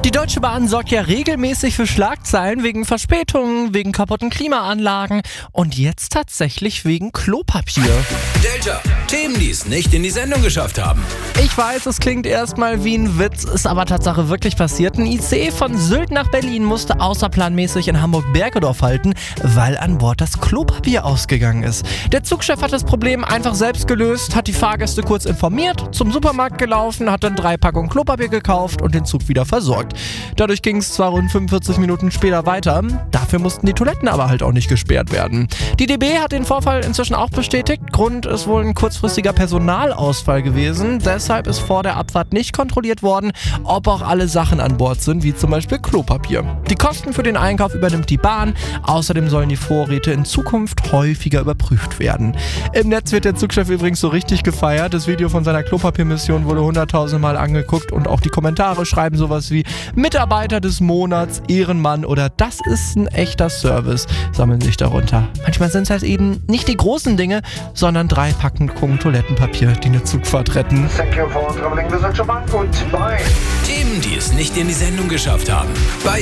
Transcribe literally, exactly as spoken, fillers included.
Die Deutsche Bahn sorgt ja regelmäßig für Schlagzeilen wegen Verspätungen, wegen kaputten Klimaanlagen und jetzt tatsächlich wegen Klopapier. Delta, Themen, die es nicht in die Sendung geschafft haben. Ich weiß, es klingt erstmal wie ein Witz, ist aber Tatsache wirklich passiert. Ein I C E von Sylt nach Berlin musste außerplanmäßig in Hamburg-Bergedorf halten, weil an Bord das Klopapier ausgegangen ist. Der Zugchef hat das Problem einfach selbst gelöst, hat die Fahrgäste kurz informiert, zum Supermarkt gelaufen, hat dann drei Packungen Klopapier gekauft und den Zug wieder versorgt. Dadurch ging es zwar rund fünfundvierzig Minuten später weiter, dafür mussten die Toiletten aber halt auch nicht gesperrt werden. Die D B hat den Vorfall inzwischen auch bestätigt. Grund ist wohl ein kurzfristiger Personalausfall gewesen. Deshalb ist vor der Abfahrt nicht kontrolliert worden, ob auch alle Sachen an Bord sind, wie zum Beispiel Klopapier. Die Kosten für den Einkauf übernimmt die Bahn. Außerdem sollen die Vorräte in Zukunft häufiger überprüft werden. Im Netz wird der Zugchef übrigens so richtig gefeiert. Das Video von seiner Klopapiermission wurde hunderttausende Mal angeguckt und auch die Kommentare schreiben sowas wie Mitarbeiter des Monats, Ehrenmann oder das ist ein echter Service, sammeln sich darunter. Manchmal sind es halt eben nicht die großen Dinge, sondern drei Packungen Toilettenpapier, die eine Zugfahrt retten. Thank you for traveling with Deutsche Bahn. Goodbye. Themen, die es nicht in die Sendung geschafft haben. Bei